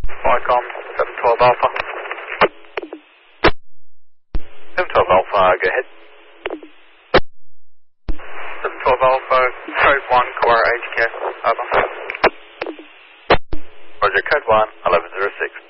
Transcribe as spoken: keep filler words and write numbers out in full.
Vicom, seven twelve Alpha. seven twelve Alpha, go ahead. seven twelve Alpha, code one, Kawara H K S, over. Roger, code one, eleven zero six.